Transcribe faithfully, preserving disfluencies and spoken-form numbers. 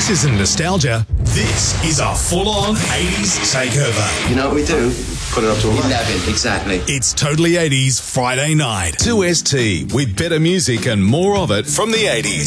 This isn't nostalgia. This is a full-on eighties takeover. You know what we do? Put it up to eleven. eleven, exactly. It's Totally eighties Friday night. two S T with better music and more of it from the eighties.